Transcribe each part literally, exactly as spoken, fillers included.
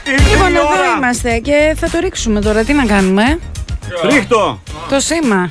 Λοιπόν, εδώ είμαστε και θα το ρίξουμε τώρα. Τι να κάνουμε? Ρίχτω. Το σήμα.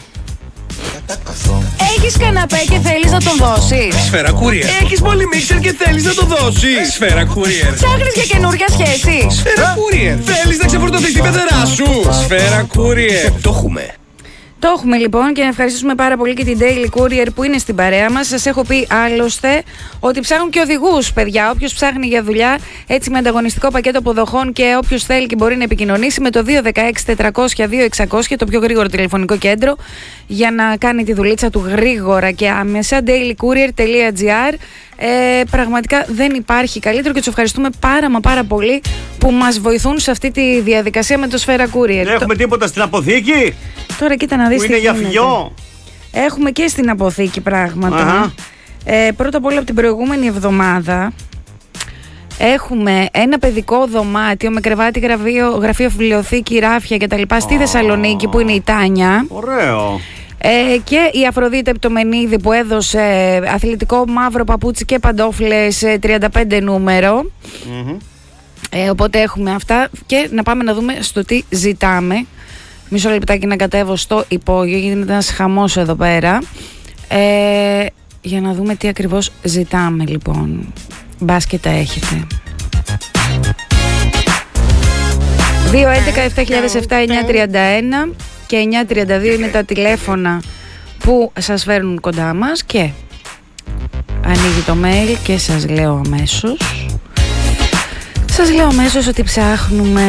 Έχεις καναπέ και θέλεις να τον δώσεις? Σφαίρα Courier. Έχεις πολυμίξερ και θέλεις να το δώσεις? Σφαίρα Courier. Ψάχνεις για καινούργια σχέση? Σφαίρα Courier. Θέλεις να ξεφορτωθείς την πεθερά σου? Σφαίρα Courier. Το έχουμε. Το έχουμε λοιπόν και να ευχαριστήσουμε πάρα πολύ και την Daily Courier που είναι στην παρέα μας. Σας έχω πει άλλωστε ότι ψάχνουν και οδηγούς, παιδιά. Όποιος ψάχνει για δουλειά, έτσι με ανταγωνιστικό πακέτο αποδοχών και όποιος θέλει και μπορεί να επικοινωνήσει με το δύο ένα έξι τετρακόσια δύο εξακόσια, το πιο γρήγορο τηλεφωνικό κέντρο, για να κάνει τη δουλίτσα του γρήγορα και άμεσα. daily courier τελεία gr. Ε, πραγματικά δεν υπάρχει καλύτερο και τους ευχαριστούμε πάρα μα πάρα πολύ που μας βοηθούν σε αυτή τη διαδικασία με το Σφαίρα Courier. Έχουμε το... τίποτα στην αποθήκη? Τώρα κοίτα να δεις που τι είναι για γίνεται. φυγιό. Έχουμε και στην αποθήκη πράγματα. Ε, πρώτα απ' όλα από την προηγούμενη εβδομάδα έχουμε ένα παιδικό δωμάτιο με κρεβάτι, γραφείο, γραφείο, βιβλιοθήκη, ράφια κτλ. Στη Θεσσαλονίκη που είναι η Τάνια. Ωραίο. Ε, και η Αφροδίτη Επτομενίδη που έδωσε αθλητικό μαύρο παπούτσι και παντόφλες τριάντα πέντε νούμερο. Mm-hmm. Ε, οπότε έχουμε αυτά και να πάμε να δούμε στο τι ζητάμε. Μισό λεπτάκι να κατέβω στο υπόγειο γιατί είναι ένας χαμός εδώ πέρα. Ε, για να δούμε τι ακριβώς ζητάμε λοιπόν. Μπας και τα έχετε. δύο έντεκα επτά χιλιάδες επτά εννιά τριάντα ένα και εννιά τριάντα δύο είναι τα τηλέφωνα που σας φέρνουν κοντά μας και ανοίγει το mail και σας λέω αμέσως σας λέω αμέσως ότι ψάχνουμε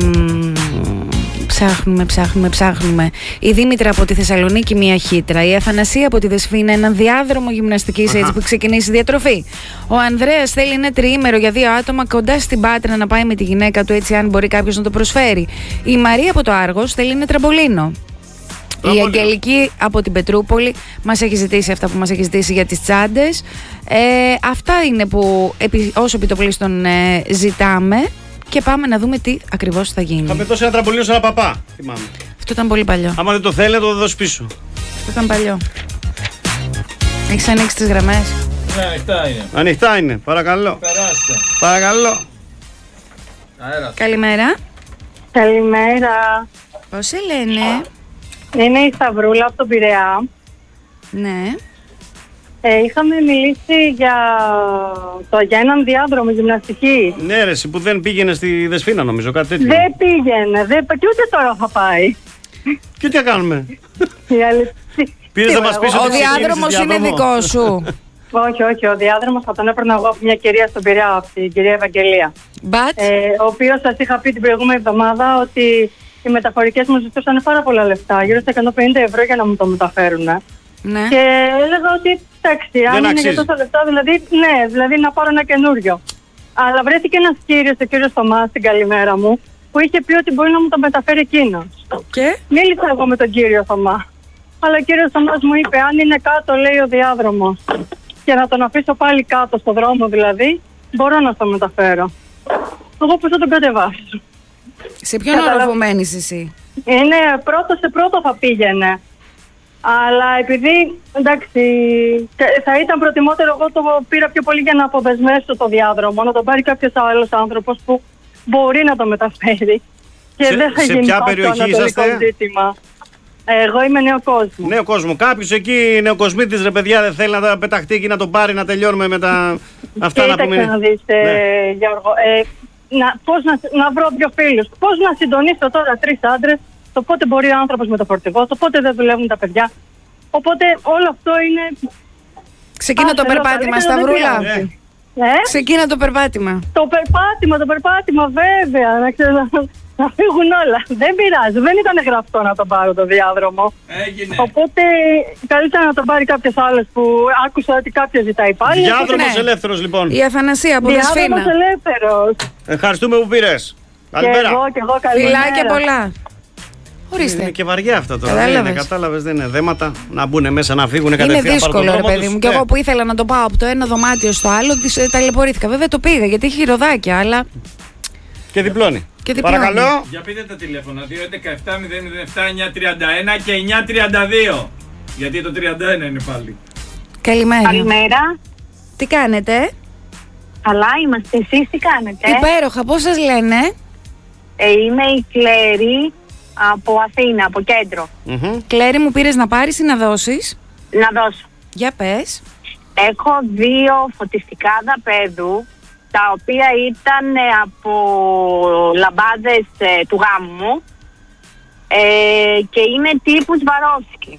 ψάχνουμε, ψάχνουμε, ψάχνουμε η Δήμητρα από τη Θεσσαλονίκη μία χύτρα, η Αθανασία από τη Δεσφίνα έναν διάδρομο γυμναστικής έτσι που ξεκινήσει διατροφή, ο Ανδρέας θέλει ένα τριήμερο για δύο άτομα κοντά στην Πάτρα να πάει με τη γυναίκα του έτσι αν μπορεί κάποιος να το προσφέρει, η Μαρία από το Άργος θέλει ένα τραμπολίνο. Η Αγγελική από την Πετρούπολη μας έχει ζητήσει αυτά που μας έχει ζητήσει για τις τσάντες. Ε, αυτά είναι που επί, όσο επιτοπλίστων ε, ζητάμε και πάμε να δούμε τι ακριβώς θα γίνει. Θα με δώσει ένα τραμπολίνο σε ένα παπά, θυμάμαι. Αυτό ήταν πολύ παλιό. Άμα δεν το θέλει, το δώσει πίσω. Αυτό ήταν παλιό. Έχεις ανοίξει τις γραμμές? Ναι, ανοιχτά είναι. Ανοιχτά είναι, παρακαλώ. Περάστε. Παρακαλώ. Αέρα. Καλημέρα. Καλημέρα. Πώς σε λένε? Είναι η Σταυρούλα από τον Πειραιά. Ναι. Ε, είχαμε μιλήσει για, το, για έναν διάδρομο γυμναστική. Ναι, ρε, εσύ που δεν πήγαινε στη Δεσφίνα, νομίζω, κάτι τέτοιο. Δεν πήγαινε, δεν, και ούτε τώρα θα πάει. Και τι θα κάνουμε? Η αλήθεια. Πήρες να μας πεις Ο ότι διάδρομος είναι δικό σου. Όχι, όχι, ο διάδρομος θα τον έπαιρνα εγώ από μια κυρία στον Πειραιά, από την κυρία Ευαγγελία. But... Ε, ο οποίος σας είχα πει την προηγούμενη εβδομάδα ότι οι μεταφορικές μου ζητούσαν πάρα πολλά λεφτά, γύρω στα εκατόν πενήντα ευρώ για να μου το μεταφέρουν. Ναι. Και έλεγα ότι εντάξει, αν είναι για τόσα λεφτά, δηλαδή, ναι, δηλαδή να πάρω ένα καινούριο. Αλλά βρέθηκε ένας κύριος, ο κύριος Θωμάς, στην καλημέρα μου, που είχε πει ότι μπορεί να μου το μεταφέρει εκείνος. Και μίλησα εγώ με τον κύριο Θωμά. Αλλά ο κύριος Θωμάς μου είπε, αν είναι κάτω, λέει, ο διάδρομος, και να τον αφήσω πάλι κάτω στο δρόμο δηλαδή, μπορώ να το μεταφέρω. Εγώ πώς θα τον κατεβάσω. Σε ποιον όροφο μένεις εσύ? Είναι πρώτο σε πρώτο θα πήγαινε. Αλλά επειδή, εντάξει, θα ήταν προτιμότερο, εγώ το πήρα πιο πολύ για να αποδεσμεύσω το διάδρομο, να τον πάρει κάποιος άλλος άνθρωπος που μπορεί να το μεταφέρει. Και σε, δεν θα σε γίνει ποια αυτό περιοχή ανατολικό είσαστε? ζήτημα. Εγώ είμαι νέο κόσμο. Νέο κόσμο. Κάποιος εκεί νεοκοσμήτης, ρε παιδιά, δεν θέλει να τα πεταχτεί και να τον πάρει, να τελειώνουμε με τα αυτά να πούμε. Κοίταξε να δεις, ε, ναι. Γιώργο, ε, να, πώς να, να βρω δύο φίλους. Πώς να συντονίσω τώρα τρεις άντρες, το πότε μπορεί ο άνθρωπος με το φορτηγό, το πότε δεν δουλεύουν τα παιδιά. Οπότε όλο αυτό είναι... Ξεκίνα το περπάτημα, Σταυρούλα. Ε? Ξεκίνα το περπάτημα. Το περπάτημα, το περπάτημα βέβαια. Να, ξέρω, να φύγουν όλα. Δεν πειράζει, δεν ήταν γραφτό να τον πάρω το διάδρομο. Έγινε. Οπότε καλύτερα να τον πάρει κάποιος άλλος που άκουσα ότι κάποιος ζητάει πάλι. Διάδρομος ναι. ελεύθερος λοιπόν. Η Αθανασία από Δεσφίνα. Διάδρομος ελεύθερος. Ευχαριστούμε που πήρες. Και Καλημέρα. εγώ, και εγώ, καλημέρα. Φιλάκια πολλά. Ορίστε. Είναι και βαριά αυτό τώρα. Κατάλαβες. Δεν είναι, κατάλαβες, δεν είναι δέματα να μπουν μέσα να φύγουν Είναι κατευθείαν. δύσκολο, ρε παιδί μου. Και ναι. εγώ που ήθελα να το πάω από το ένα δωμάτιο στο άλλο, ταλαιπωρήθηκα. Βέβαια το πήγα γιατί έχει ροδάκια, αλλά. Και διπλώνει. Και διπλώνει. Παρακαλώ. Για πείτε τα τηλέφωνα. δύο έντεκα επτά μηδέν μηδέν επτά εννιά τριάντα ένα και εννιά τριάντα δύο. Γιατί το τριάντα ένα είναι πάλι. Καλημέρα. Καλημέρα. Τι κάνετε? Καλά είμαστε. Εσείς τι κάνετε? Υπέροχα. Πώς σας λένε? Ε, είμαι η Κλέρη από Αθήνα, από κέντρο. Mm-hmm. Κλέρη, μου πήρες να πάρεις ή να δώσεις? Να δώσω. Για πες. Έχω δύο φωτιστικά δαπέδου, τα οποία ήταν ε, από λαμπάδες ε, του γάμου μου ε, και είναι τύπου Σβαρόφσκι.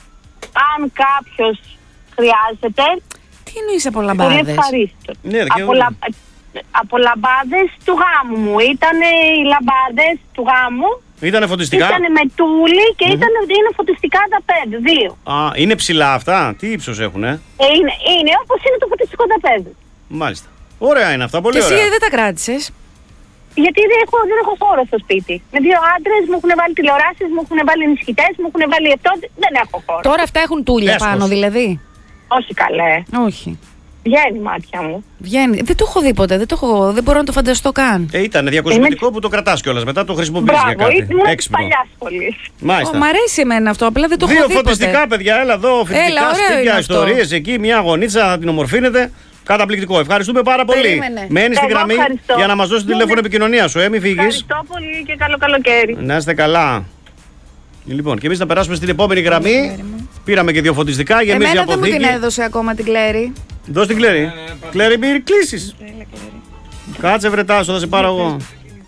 Αν κάποιος χρειάζεται, Τι εννοείς από πολύ λαμπάδες? ευχαρίστω. Ναι, ρε, και από, εγώ. λα... από λαμπάδες του γάμου μου. Ήταν οι λαμπάδες του γάμου. Ήτανε φωτιστικά. Ήταν με τούλι και mm-hmm. ήταν, είναι φωτιστικά δαπέδου, δύο. Α, είναι ψηλά αυτά. Τι ύψος έχουνε? Ε, είναι, είναι όπως είναι το φωτιστικό δαπέδου. Μάλιστα. Ωραία είναι αυτά, πολύ Και εσύ ωραία. δεν τα κράτησες? Γιατί δεν έχω, δεν έχω χώρο στο σπίτι. Με δύο άντρες μου έχουν βάλει τηλεοράσεις, μου έχουν βάλει ενισχυτές, μου έχουν βάλει αυτό. Δεν έχω χώρο. Τώρα αυτά έχουν τούλια Έσχος. πάνω δηλαδή? Όχι καλέ. Όχι. Βγαίνει η μάτια μου. Βγαίνει. Δεν το έχω δει ποτέ. Δεν, το έχω... δεν μπορώ να το φανταστώ καν. Ε, ήτανε διακοσμητικό που το κρατάς κιόλας. Μετά το χρησιμοποιείς για Μπράβο, κάτι. ήμουν της Έξυπνο. παλιάς σχολής. Μάλιστα. Ω, μ' αρέσει εμένα αυτό. Απλά δεν το Δύο έχω δει φωτιστικά, ποτέ. παιδιά, έλα εδώ. Φοιτητικά ωραίο είναι σπίτια, αυτό. ιστορίες εκεί, μια αγωνίτσα θα την ομορφύνετε. Καταπληκτικό. Ευχαριστούμε πάρα πολύ. Περίμενε. Μένει στην Εγώ γραμμή ευχαριστώ. για να μας δώσει το Ναι, τηλέφωνο ναι. επικοινωνία σου. Ε, μην φύγεις. Ευχαριστώ πολύ και καλό καλοκαίρι. Να είστε καλά. Λοιπόν, και εμείς να περάσουμε στην επόμενη γραμμή. Πήραμε και δύο φωτιστικά. Γεμίζει η Εμένα δεν μου την αποθήκη. έδωσε ακόμα την Κλέρη. Δώσ' την Κλέρη. Κλέρη, μην κλείσεις. Κάτσε βρε Τάσο, θα σε πάρω εγώ.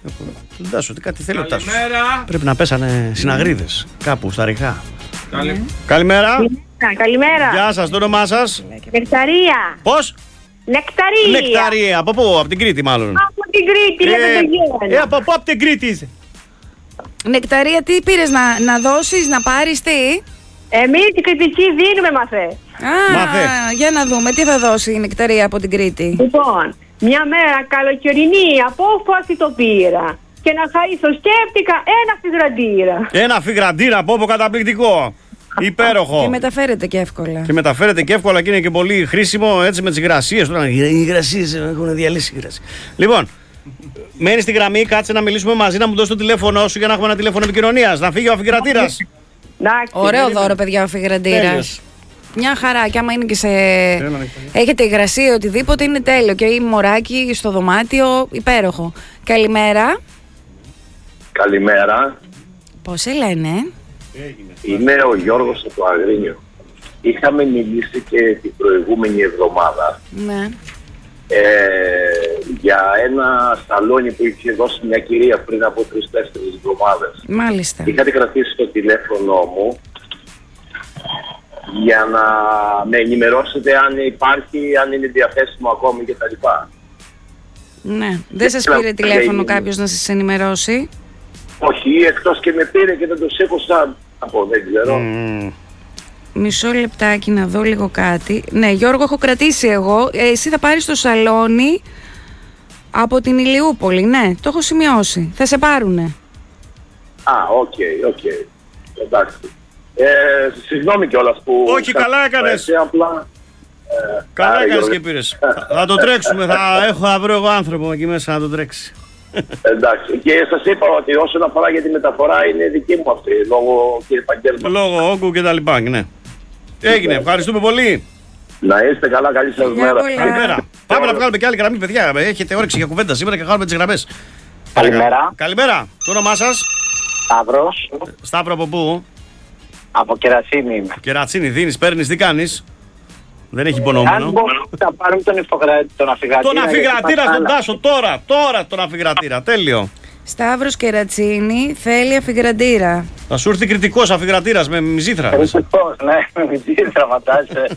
Τάσο, τι κάτι θέλει ο Τάσος. Καλημέρα. Πρέπει να πέσανε συναγρίδες κάπου στα ριχά. Καλη... Καλημέρα. Καλημέρα. Γεια σας, το όνομά σας? Νεκταρία. Πώς? Νεκταρία. Νεκταρία. Από πού? Από την Κρήτη μάλλον. Από την Κρήτη, λέτε το Ε, γένο. από πού? Από την Κρήτη είσαι? Νεκταρία, τι πήρες να, να δώσεις, να πάρεις τι? Εμείς την κριτική δίνουμε μαθέ. Α, Μάθε. για να δούμε, τι θα δώσει η Νεκταρία από την Κρήτη. Λοιπόν, μια μέρα καλοκαιρινή απόφαση το πήρα. Και να χαρίσω σκέφτηκα ένα φιγραντήρα. Ένα φιγραντήρα από όπου καταπληκτικό. Υπέροχο. Και μεταφέρεται και εύκολα. Και μεταφέρεται και εύκολα και είναι και πολύ χρήσιμο έτσι με τις υγρασίες. Τώρα, οι υγρασίες έχουν διαλύσει υγρασίες. Λοιπόν, μένει στη γραμμή, κάτσε να μιλήσουμε μαζί, να μου δώσει το τηλέφωνο σου για να έχουμε ένα τηλέφωνο επικοινωνίας. Να φύγει ο αφιγρατήρας. Εντάξει. Ωραίο δώρο, παιδιά, ο φιγραντήρας. Τέλειος. Μια χαρά. Και άμα είναι και σε. Νεκταρία. Έχετε υγρασία, οτιδήποτε είναι τέλειο. Και ή μωράκι στο δωμάτιο, υπέροχο. Καλημέρα. Καλημέρα. Πώς σε λένε? Είμαι ο Γιώργος από το Αγρίνιο. Είχαμε μιλήσει και την προηγούμενη εβδομάδα Ναι. ε, για ένα σαλόνι που είχε δώσει μια κυρία πριν από τρεις-τέσσερις εβδομάδες. Μάλιστα. Είχατε κρατήσει το τηλέφωνο μου για να με ενημερώσετε αν υπάρχει, αν είναι διαθέσιμο ακόμη κτλ. Ναι. Δεν σας πήρε τηλέφωνο κάποιος να σας ενημερώσει? Όχι, εκτός και με πήρε και δεν το σήκωσα από, δεν ξέρω. Μμμ. Μισό λεπτάκι να δω λίγο κάτι. Ναι, Γιώργο, έχω κρατήσει εγώ. Ε, εσύ θα πάρεις το σαλόνι από την Ηλιούπολη. Ναι, το έχω σημειώσει. Θα σε πάρουνε. Α, οκ, οκ. Εντάξει. Ε, συγγνώμη κιόλας που... Όχι, καλά έκανες. Ε, απλά... Ε, Καλά άρα, έκανες Γιώργο, και πήρες. Θα- Θα το τρέξουμε. Θα έχω, θα βρω εγώ άνθρωπο εκεί μέσα να το τρέξει. Εντάξει. Και σας είπα ότι όσον αφορά για τη μεταφορά είναι δική μου αυτή, λόγω και επαγγέλματος. Λόγω όγκου και τα λοιπά. Ναι. Έγινε. Ευχαριστούμε πολύ. Να είστε καλά, καλή σας Φιλιά μέρα. πολλά. Καλημέρα. Πάμε να βγάλουμε και άλλη γραμμή, παιδιά. Έχετε όρεξη για κουβέντα σήμερα και κάνουμε τις γραμμές. Καλημέρα. Καλημέρα. Το όνομά σας? Σταύρος, Σταύρο από πού? από Κερατσίνη είμαι. Κερατσίνη, δίνεις, παίρνεις, τι κάνεις? Δεν έχει Αν υπονοούμενο. μπορούμε να πάρουμε τον, υφογρα... τον αφιγρατήρα. Τον αφιγρατήρα γιατί στον μας Τάσο τώρα, τώρα τον αφιγρατήρα. Τέλειο. Σταύρος Κερατσίνη θέλει αφιγραντήρα. Θα σου έρθει κριτικός αφιγρατήρας με μυζήθρα. Κριτικός, ναι, με τι δραματάζε.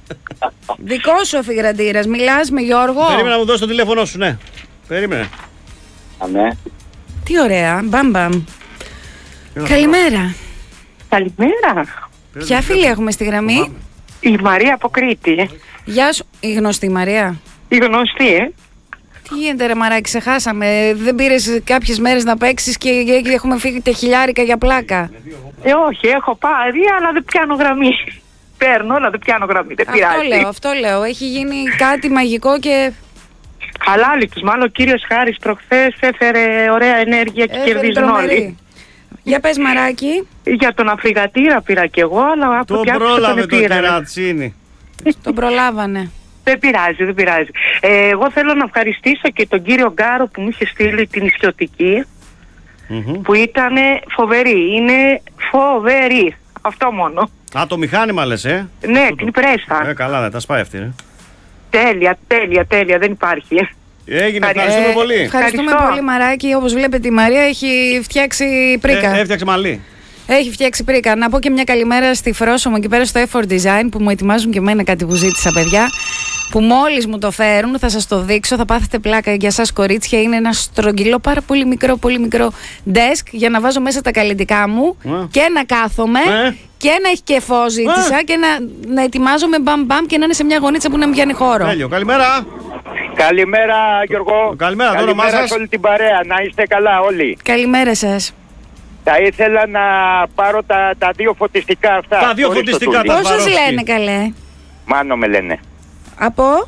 Δικό σου αφιγραντήρας. Μιλάς με Γιώργο. Περίμενα να μου δώσει το τηλέφωνό σου, ναι. Περίμενε. Ναι. Τι ωραία. Μπαμ μπαμ. Καλημέρα. Καλημέρα. Ποια φίλη έχουμε στη γραμμή? Η Μαρία από Κρήτη. Γεια σου. Η γνωστή Μαρία. Η γνωστή, ε. Τι γίνεται ρε μαράκι, ξεχάσαμε. Δεν πήρες κάποιες μέρες να παίξεις και έχουμε φύγει τα χιλιάρικα για πλάκα. Ε, όχι, έχω πάρει, αλλά δεν πιάνω γραμμή. Παίρνω, αλλά δεν πιάνω γραμμή. Δεν Αυτό πειράζει. λέω, αυτό λέω. Έχει γίνει κάτι μαγικό και Χαλάληκτος. Μάλλον ο κύριος Χάρης προχθές έφερε ωραία ενέργεια και έφερε κερδίζουν τρομερή. όλοι. Για πες μαράκι. Για τον αφριγατήρα πήρα κι εγώ, αλλά από Το ό,τι άκουσα πρόλαβε τον το πήρανε. Κερατσίνη. Τον προλάβανε. Δεν πειράζει, δεν πειράζει. Ε, εγώ θέλω να ευχαριστήσω και τον κύριο Γκάρο που μου είχε στείλει την ισιωτική. Mm-hmm. που ήταν φοβερή. Είναι φοβερή. Αυτό μόνο. Α, το μηχάνημα λες, ε. Ναι, την πρέστα. Ε, καλά, δεν τα σπάει αυτή, ε. Τέλεια, τέλεια, τέλεια. Δεν υπάρχει. Έγινε, ευχαριστούμε Ε, πολύ. Ευχαριστούμε Ευχαριστώ. πολύ, Μαράκι. Όπως βλέπετε, η Μαρία έχει φτιάξει πρίκα. Ε, έφτιαξε μαλλί. Έχει φτιάξει πρίκα. Να πω και μια καλημέρα στη Φρόσωμο εκεί πέρα στο Effort Design που μου ετοιμάζουν και εμένα κάτι που ζήτησα, παιδιά. Που μόλις μου το φέρουν, θα σας το δείξω, θα πάθετε πλάκα για σας κορίτσια. Είναι ένα στρογγυλό, πάρα πολύ μικρό, πολύ μικρό desk για να βάζω μέσα τα καλλιτικά μου Ε. και να κάθομαι Ε. και να έχει κεφό ζήτησα και να, να ετοιμάζομαι μπαμ μπαμ και να είναι σε μια γωνίτσα που να μην πιάνει χώρο. Τέλειο, καλημέρα. Καλημέρα Γιώργο. Καλημέρα, το όνομά Καλημέρα σας? σε όλη την παρέα. Να είστε καλά όλοι. Καλημέρα σας. Θα ήθελα να πάρω τα, τα δύο φωτιστικά αυτά. Τα δύο χωρίς το φωτιστικά, τούβλι. τα Πώς σας Σβαρόφσκι. λένε, καλέ? Μάνο με λένε. Από?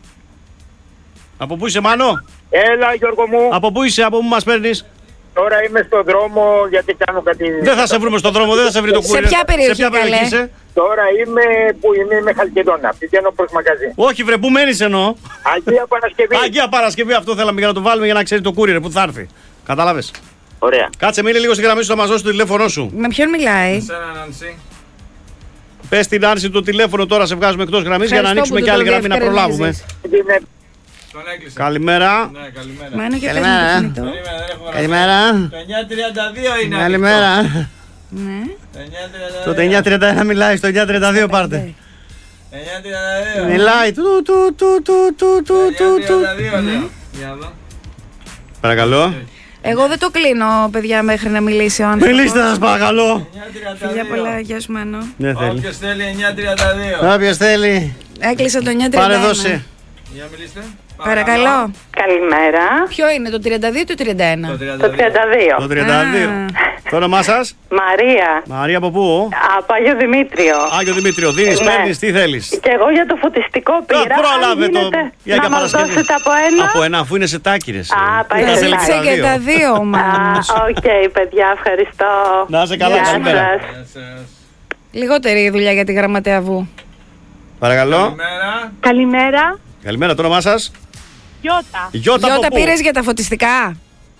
Από πού είσαι, Μάνο? Έλα Γιώργο μου. Από πού είσαι, από πού μας παίρνεις? Τώρα είμαι στον δρόμο γιατί κάνω κάτι... Δεν θα σε βρούμε στον δρόμο, δεν θα σε βρει το Σε κουρί. ποια περιοχή, Σε ποια περιοχή καλέ? είσαι? Τώρα είμαι που είμαι με Χαλκιδόνα. Πηγαίνω προς μαγαζί. Όχι, βρε, πού μένεις εννοώ? Αγία Παρασκευή. Αγία Παρασκευή, αυτό θέλαμε για να το βάλουμε για να ξέρει το courier που θα έρθει. Κατάλαβες? Ωραία. Κάτσε, μείνε λίγο στη γραμμή σου, θα μας δώσει το τηλέφωνό σου. Με ποιον μιλάει? Σένα, Νάνση. Πες στην Άνση το τηλέφωνο τώρα, σε βγάζουμε εκτός γραμμής για να Ευχαριστώ ανοίξουμε που και το άλλη γραμμή να διευκρινίζεις. προλάβουμε. Είναι... Τον έκλεισα. Καλημέρα. Ναι, καλημέρα. Μάνο και πες Καλημέρα. μου το κινητό. Περίμενε, δεν έχω γραφεί. Καλημέρα. Το εννιά τριάντα δύο είναι. Καλημέρα. Ναι. Το εννιά τριάντα δύο. Το εννιά τριάντα ένα μιλάει, στο εννιά τριάντα δύο πάρτε. εννιά τριάντα δύο. Μιλάει. Του του του του του του του του. εννιά τριάντα δύο λέω. Για να δω. Παρακαλώ. Εγώ δεν το κλείνω, παιδιά, μέχρι να μιλήσει ο άνθρωπος. Μιλήστε σας παρακαλώ. εννιά τριάντα Φιλιά δύο. πολλά, γεια σου Μάνο. Δεν θέλει. Όποιος θέλει εννιά τριάντα δύο. Όποιος θέλει, Έκλεισα το εννιά τριάντα ένα. πάρε δώσε. Για μιλήστε. Παρακαλώ. Καλημέρα. Ποιο είναι, το τριάντα δύο ή το τριάντα ένα? Το Το τριάντα δύο. τριάντα δύο. Το τριάντα δύο. Α. Το όνομά σας? Μαρία. Μαρία από πού? Από Άγιο Δημήτριο. Άγιο Δημήτριο, δίνεις, Ναι. παίρνεις, τι θέλεις? Και εγώ για το φωτιστικό πήρα. Κα- πρόλαβε Αν το. γίνεται Για να για μας Παρασκευή. δώσετε από ένα. Από ένα, αφού είναι σε τάκυρες. Α, πάει Τα σε θέλει τάκη. τα και δύο. τα δύο, Α, Μάνος. οκ, παιδιά, ευχαριστώ. Να είσαι καλά, Γεια καλημέρα. σας. Γεια σας. Λιγότερη δουλειά για τη γραμματέα Βου. Παρακαλώ. Καλημέρα. Καλημέρα. Καλημέρα, το όνομά σας? Γιώτα. Γιώτα από Γιώτα, πού? πήρες για τα φωτιστικά?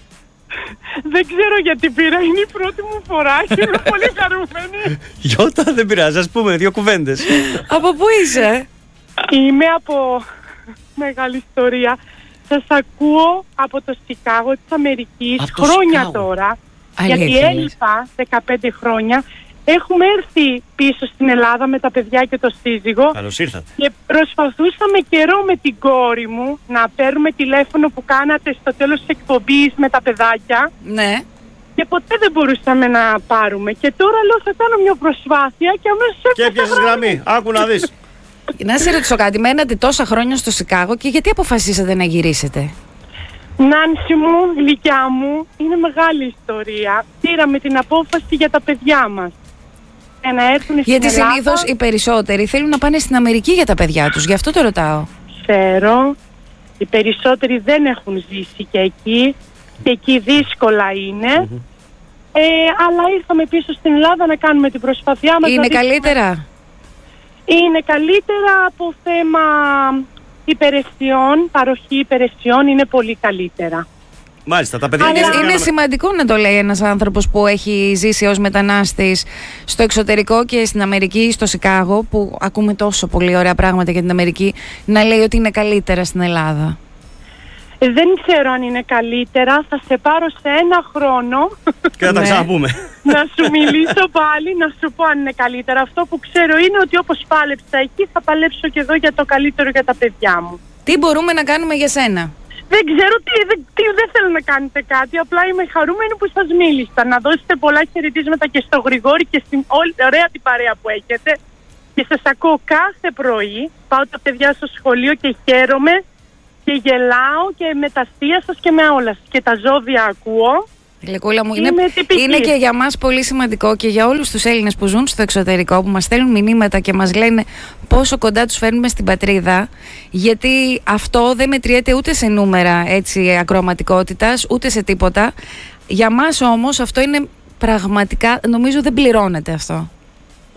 Δεν ξέρω γιατί πήρα. Είναι η πρώτη μου φορά και είμαι πολύ χαρούμενη. Γιώτα, δεν πειράζει, ας πούμε δύο κουβέντες. Από πού είσαι? Είμαι από μεγάλη ιστορία. Σας ακούω από το Σικάγο της Αμερικής Από το χρόνια Σικάγο. τώρα. Αλήθεια γιατί λες? έλειπα δεκαπέντε χρόνια. Έχουμε έρθει πίσω στην Ελλάδα με τα παιδιά και το σύζυγο Καλώς ήρθατε. και προσπαθούσαμε καιρό με την κόρη μου να παίρνουμε τηλέφωνο που κάνατε στο τέλος της εκπομπής με τα παιδάκια Ναι. και ποτέ δεν μπορούσαμε να πάρουμε. Και τώρα λέω θα κάνω μια προσπάθεια και αμέσως Και έπιασα έπιασες γραμμή, άκου να δεις. Να σε ρωτήσω κάτι, μένατε τόσα χρόνια στο Σικάγο και γιατί αποφασίσατε να γυρίσετε? Νάνση μου, γλυκιά μου, είναι μεγάλη ιστορία. Πήραμε την απόφαση για τα παιδιά μας. Για να έρθουν στην Γιατί Ελλάδα. συνήθως οι περισσότεροι θέλουν να πάνε στην Αμερική για τα παιδιά τους, γι' αυτό το ρωτάω. Ξέρω, οι περισσότεροι δεν έχουν ζήσει και εκεί και εκεί δύσκολα είναι. Ε, αλλά ήρθαμε πίσω στην Ελλάδα να κάνουμε την προσπάθειά μας. να Είναι δείξουμε- καλύτερα? Είναι καλύτερα από θέμα υπηρεσιών, παροχή υπηρεσιών είναι πολύ καλύτερα. Μάλιστα, τα παιδιά Αλλά- Είναι, γιατί είναι κάναμε- σημαντικό να το λέει ένας άνθρωπος που έχει ζήσει ως μετανάστης στο εξωτερικό και στην Αμερική ή στο Σικάγο, που ακούμε τόσο πολύ ωραία πράγματα για την Αμερική, να λέει ότι είναι καλύτερα στην Ελλάδα. Ε, δεν ξέρω αν είναι καλύτερα, θα σε πάρω σε ένα χρόνο Και θα τα Ναι. ξαναπούμε. να σου μιλήσω πάλι, να σου πω αν είναι καλύτερα. Αυτό που ξέρω είναι ότι όπως πάλεψα εκεί θα παλέψω και εδώ για το καλύτερο για τα παιδιά μου. Τι μπορούμε να κάνουμε για σένα? Δεν ξέρω τι, δεν, τι, δεν θέλω να κάνετε κάτι, απλά είμαι χαρούμενη που σας μίλησα. Να δώσετε πολλά χαιρετίσματα και στο Γρηγόρη και στην όλη ωραία την παρέα που έχετε. Και σας ακούω κάθε πρωί, πάω τα παιδιά στο σχολείο και χαίρομαι και γελάω και με τα αστεία σας και με όλα σας. Και τα ζώδια ακούω. Γλυκούλα μου, είναι, Είμαι τυπική. είναι και για μας πολύ σημαντικό και για όλους τους Έλληνες που ζουν στο εξωτερικό, που μας στέλνουν μηνύματα και μας λένε πόσο κοντά τους φέρνουμε στην πατρίδα, γιατί αυτό δεν μετριέται ούτε σε νούμερα έτσι, ακροαματικότητας, ούτε σε τίποτα. Για μας όμως αυτό είναι πραγματικά, νομίζω δεν πληρώνεται αυτό.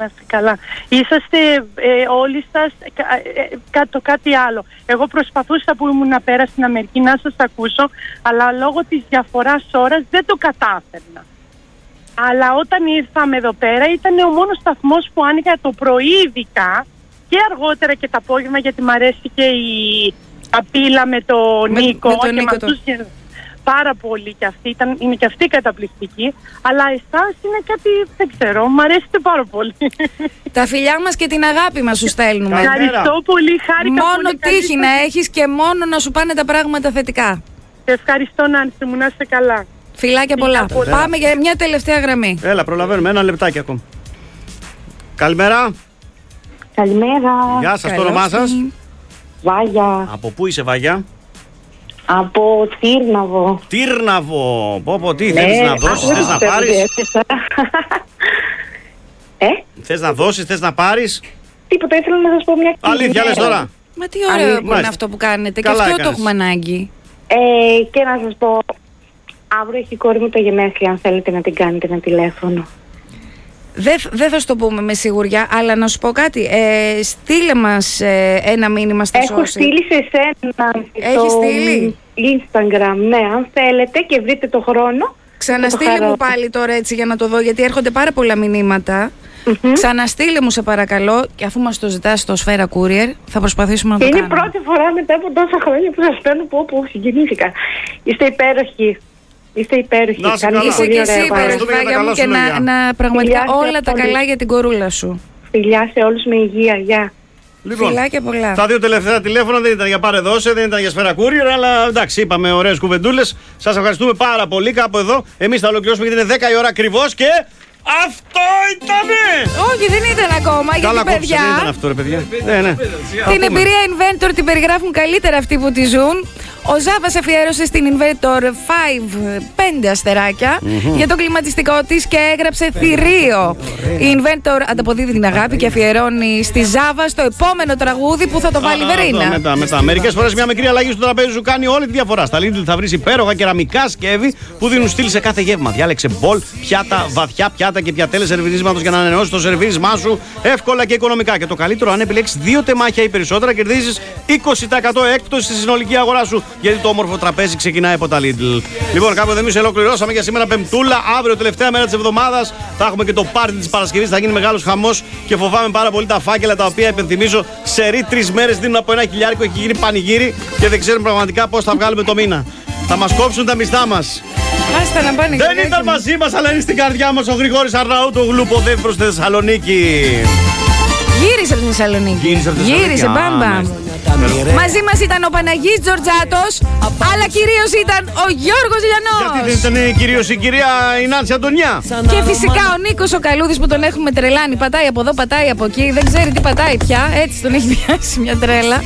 Να είστε καλά. Είσαστε ε, όλοι σας ε, ε, το κάτι άλλο. Εγώ προσπαθούσα που ήμουν πέρα στην Αμερική να σας ακούσω, αλλά λόγω της διαφοράς ώρας δεν το κατάφερνα. Αλλά όταν ήρθαμε εδώ πέρα ήταν ο μόνος σταθμός που άνοιγα το πρωί ειδικά και αργότερα και το απόγευμα, γιατί μου αρέσει και η απίλα με τον με, Νίκο με τον και Νίκο με αυτούς και πάρα πολύ και αυτή ήταν, είναι και αυτή καταπληκτική, αλλά εσάς είναι κάτι, δεν ξέρω, μου αρέσετε πάρα πολύ. Τα φιλιά μας και την αγάπη μας σου στέλνουμε. Ευχαριστώ πολύ, χάρηκα μόνο πολύ. Μόνο τύχη να έχεις και μόνο να σου πάνε τα πράγματα θετικά. Ευχαριστώ, Νάνση μου, να είστε καλά. Φιλάκια πολλά. πολλά. Πάμε για μια τελευταία γραμμή. Έλα, προλαβαίνουμε ένα λεπτάκι ακόμα. Καλημέρα. Καλημέρα. Γεια σας, το όνομά σας? Βάγια. Από πού είσαι, Βάγια? Από Τύρναβο. Τύρναβο. Πω πω, τι ναι, θέλεις να δώσεις, θες να πάρεις? ε? Θες να δώσεις, θες να πάρεις? Τίποτα, ήθελα να σας πω μια κουβέντα. Αλήθεια, λες τώρα? Μα τι ωραίο Αλήθεια. που είναι αυτό που κάνετε. Καλά και αυτό έκανες. Το έχουμε ανάγκη. Ε, και να σας πω, αύριο έχει η κόρη μου τα γενέθλια, αν θέλετε να την κάνετε ένα τηλέφωνο. Δεν δε θα σου το πούμε με σιγουριά, αλλά να σου πω κάτι. Ε, στείλε μας ε, ένα μήνυμα στο social. Έχω στείλει σε εσένα Έχει στείλει Instagram, ναι, αν θέλετε και βρείτε το χρόνο. Ξαναστείλε μου πάλι τώρα έτσι για να το δω, γιατί έρχονται πάρα πολλά μηνύματα. Mm-hmm. Ξαναστείλε μου σε παρακαλώ, και αφού μας το ζητάς στο Σφαίρα Courier θα προσπαθήσουμε να και το είναι κάνουμε. Είναι πρώτη φορά μετά από τόσα χρόνια που σας παίρνω, που όπου συγκινήθηκα. Είστε υπέροχοι. Είστε υπέροχοι. Είσαι και εσύ υπέροχη, Βάγια μου, και να, να πραγματικά φιλιά όλα τα πολύ. Καλά για την κορούλα σου. Φιλιά σε όλους με υγεία, γεια. Λοιπόν, φιλάκια πολλά. Τα δύο τελευταία τηλέφωνα δεν ήταν για πάρε δώσε, δεν ήταν για Σφαίρα Courier, αλλά εντάξει, είπαμε ωραίες κουβεντούλες. Σας ευχαριστούμε πάρα πολύ. Κάπου εδώ εμείς θα ολοκληρώσουμε γιατί είναι δέκα η ώρα ακριβώς και αυτό ήτανε! Όχι, δεν ήταν ακόμα. Καλά, γιατί παιδιά. Δεν ήταν αυτό, ρε παιδιά. Ναι, ναι. Την εμπειρία Inventor την περιγράφουν καλύτερα αυτοί που τη ζουν. Ο Ζάβας αφιέρωσε στην Inventor πέντε αστεράκια mm-hmm. για το κλιματιστικό της και έγραψε θηρίο. Η Inventor ανταποδίδει την αγάπη και αφιερώνει στη Ζάβα στο επόμενο τραγούδι που θα το βάλει η Βερίνα. Μετά, μετά. Μερικές φορές μια μικρή αλλαγή στο τραπέζι σου κάνει όλη τη διαφορά. Στα Lidl θα βρεις υπέροχα κεραμικά σκεύη που δίνουν στυλ σε κάθε γεύμα. Διάλεξε μπολ, πιάτα, βαθιά πιάτα και πιατέλες σερβιρίσματος για να ανανεώσεις το σερβίρισμά σου εύκολα και οικονομικά. Και το καλύτερο, αν επιλέξεις δύο τεμάχια ή περισσότερα, κερδίζεις είκοσι τοις εκατό έκπτωση στη συνολική αγορά σου. Γιατί το όμορφο τραπέζι ξεκινάει από τα Lidl. Λοιπόν, κάπου εδώ εμείς ολοκληρώσαμε για σήμερα Πεμπτούλα. Αύριο, τελευταία μέρα της εβδομάδας, θα έχουμε και το πάρτι της Παρασκευής. Θα γίνει μεγάλος χαμός και φοβάμαι πάρα πολύ τα φάκελα τα οποία υπενθυμίζω σε ρί τρεις μέρες δίνουν από ένα χιλιάρικο. Έχει γίνει πανηγύρι και δεν ξέρουμε πραγματικά πώς θα βγάλουμε το μήνα. Θα μας κόψουν τα μισθά μας. Άστα να πάνε. Δεν ήταν μαζί μας, αλλά είναι στην καρδιά μας ο Γρηγόρης Αρναούτογλου που οδεύει προς τη Θεσσαλονίκη. Γύρισε από τη Θεσσαλονίκη. Γύρισε από τη Θεσσαλονίκη. Γύρισε, μπαμπαμ. Μαζί μας ήταν ο Παναγής Τζορτζάτος, αλλά κυρίως ήταν ο Γιώργος Λιανός. Γιατί δεν ήταν κυρίως η κυρία η Νάνση Αντωνιά. Και φυσικά ο Νίκος ο Καλούδης που τον έχουμε τρελάνει. Πατάει από εδώ, πατάει από εκεί. Δεν ξέρει τι πατάει πια. Έτσι τον έχει πιάσει μια τρέλα.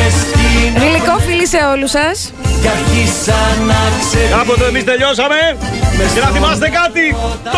Γλυκό φιλί σε όλους σας. Κάποτε εμείς τελειώσαμε. Και να θυμάστε κάτι.